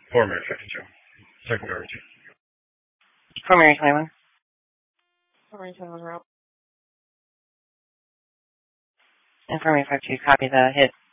Fort Mary 52. Second garbage. Fort Mary 21. Fort Mary 21 route. And Fort Mary 52, copy the hit.